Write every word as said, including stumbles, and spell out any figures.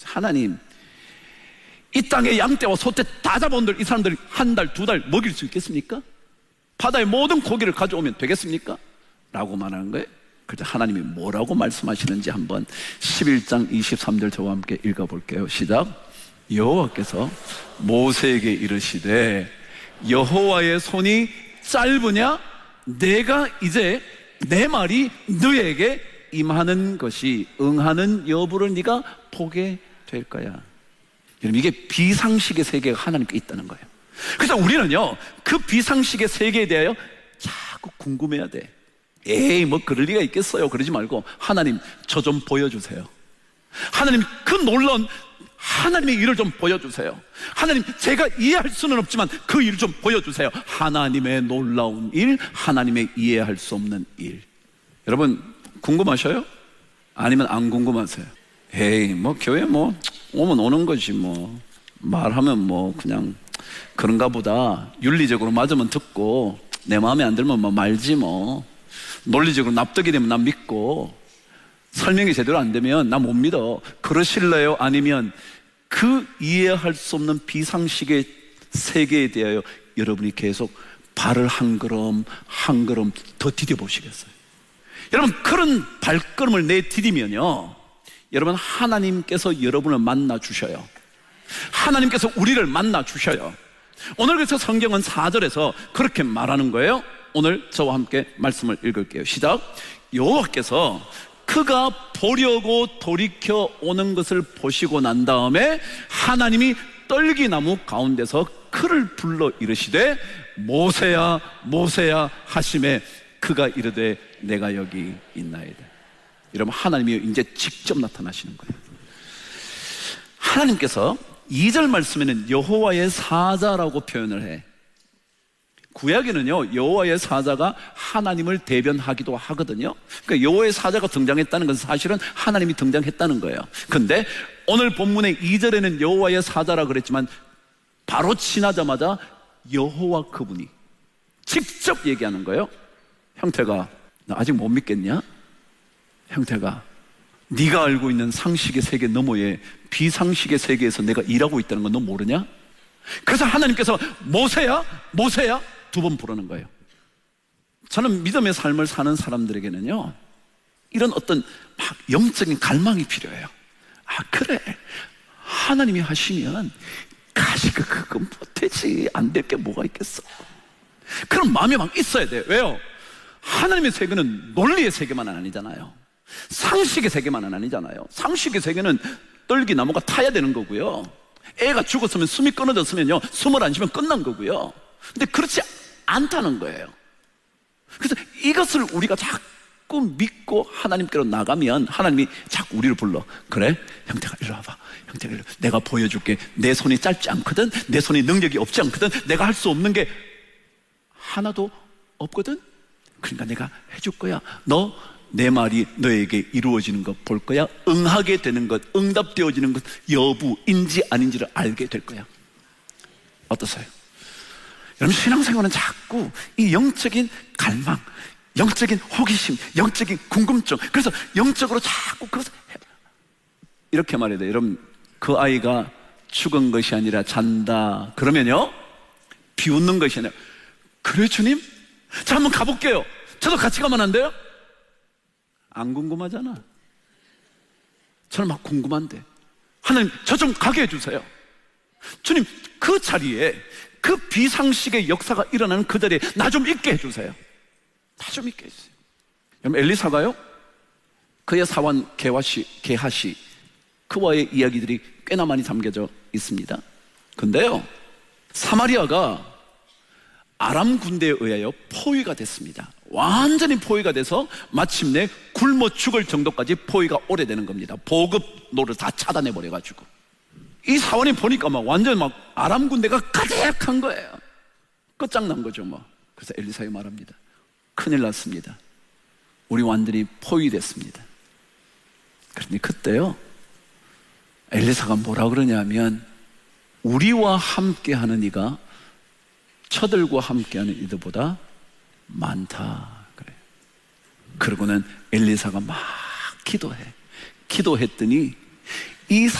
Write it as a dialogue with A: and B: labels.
A: 하나님, 이 땅에 양떼와 소떼 다 잡아온들 이 사람들 한 달, 두 달 먹일 수 있겠습니까? 바다의 모든 고기를 가져오면 되겠습니까? 라고 말하는 거예요. 그래서 하나님이 뭐라고 말씀하시는지 한번 십일 장 이십삼 절 저와 함께 읽어볼게요. 시작. 여호와께서 모세에게 이르시되 여호와의 손이 짧으냐? 내가 이제 내 말이 너에게 임하는 것이 응하는 여부를 네가 보게 될 거야. 여러분, 이게 비상식의 세계가 하나님께 있다는 거예요. 그래서 우리는요, 그 비상식의 세계에 대하여 자꾸 궁금해야 돼. 에이, 뭐 그럴 리가 있겠어요. 그러지 말고 하나님, 저 좀 보여주세요. 하나님, 그 놀라운 하나님의 일을 좀 보여주세요. 하나님, 제가 이해할 수는 없지만 그 일을 좀 보여주세요. 하나님의 놀라운 일, 하나님의 이해할 수 없는 일. 여러분, 궁금하셔요? 아니면 안 궁금하세요? 에이, 뭐 교회 뭐 오면 오는 거지, 뭐 말하면 뭐 그냥 그런가 보다. 윤리적으로 맞으면 듣고 내 마음에 안 들면 뭐 말지, 뭐 논리적으로 납득이 되면 난 믿고 설명이 제대로 안 되면 나 못 믿어. 그러실래요? 아니면 그 이해할 수 없는 비상식의 세계에 대하여 여러분이 계속 발을 한 걸음 한 걸음 더 디뎌 보시겠어요? 여러분, 그런 발걸음을 내디디면요, 여러분, 하나님께서 여러분을 만나 주셔요. 하나님께서 우리를 만나 주셔요. 오늘 그래서 성경은 사 절에서 그렇게 말하는 거예요. 오늘 저와 함께 말씀을 읽을게요. 시작. 여호와께서 그가 보려고 돌이켜 오는 것을 보시고 난 다음에 하나님이 떨기나무 가운데서 그를 불러 이르시되 모세야 모세야 하심에 그가 이르되 내가 여기 있나이다. 여러분, 하나님이 이제 직접 나타나시는 거예요. 하나님께서 이 절 말씀에는 여호와의 사자라고 표현을 해. 구약에는요, 여호와의 사자가 하나님을 대변하기도 하거든요. 그러니까 여호와의 사자가 등장했다는 것은 사실은 하나님이 등장했다는 거예요. 근데 오늘 본문의 이 절에는 여호와의 사자라 그랬지만 바로 지나자마자 여호와 그분이 직접 얘기하는 거예요. 형태가, 나 아직 못 믿겠냐? 형태가, 네가 알고 있는 상식의 세계 너머에 비상식의 세계에서 내가 일하고 있다는 건 너 모르냐? 그래서 하나님께서 모세야 모세야 두 번 부르는 거예요. 저는 믿음의 삶을 사는 사람들에게는요, 이런 어떤 막 영적인 갈망이 필요해요. 아, 그래, 하나님이 하시면 가시가 그건 못되지, 안 될 게 뭐가 있겠어. 그런 마음이 막 있어야 돼요. 왜요? 하나님의 세계는 논리의 세계만은 아니잖아요. 상식의 세계만은 아니잖아요. 상식의 세계는 떨기 나무가 타야 되는 거고요, 애가 죽었으면 숨이 끊어졌으면요 숨을 안 쉬면 끝난 거고요. 근데 그렇지 않다는 거예요. 그래서 이것을 우리가 자꾸 믿고 하나님께로 나가면 하나님이 자꾸 우리를 불러. 그래, 형태가 이리 와봐. 형태가 이리 와봐. 내가 보여줄게. 내 손이 짧지 않거든, 내 손이 능력이 없지 않거든, 내가 할 수 없는 게 하나도 없거든. 그러니까 내가 해줄 거야. 너 내 말이 너에게 이루어지는 것 볼 거야. 응하게 되는 것, 응답되어지는 것 여부인지 아닌지를 알게 될 거야. 어떠세요? 여러분, 신앙생활은 자꾸 이 영적인 갈망, 영적인 호기심, 영적인 궁금증, 그래서 영적으로 자꾸 그것을 이렇게 말해야 돼요. 여러분, 그 아이가 죽은 것이 아니라 잔다 그러면요, 비웃는 것이 아니라, 그래 주님? 자, 한번 가볼게요. 저도 같이 가면 안 돼요? 안 궁금하잖아. 저는 막 궁금한데, 하나님 저 좀 가게 해주세요. 주님, 그 자리에, 그 비상식의 역사가 일어나는 그 자리에 나 좀 있게 해주세요. 나 좀 있게 해주세요. 여러분, 엘리사가요, 그의 사원 게하시, 게하시 그와의 이야기들이 꽤나 많이 담겨져 있습니다. 근데요, 사마리아가 아람 군대에 의하여 포위가 됐습니다. 완전히 포위가 돼서 마침내 굶어 죽을 정도까지 포위가 오래되는 겁니다. 보급로를 다 차단해버려가지고. 이 사원이 보니까 막 완전 막 아람 군대가 가득한 거예요. 끝장난 거죠 뭐. 그래서 엘리사가 말합니다. 큰일 났습니다. 우리 완전히 포위됐습니다. 그런데 그때요, 엘리사가 뭐라 그러냐면, 우리와 함께하는 이가 저들과 함께하는 이들보다 많다 그래요. 그러고는 엘리사가 막 기도해. 기도했더니 이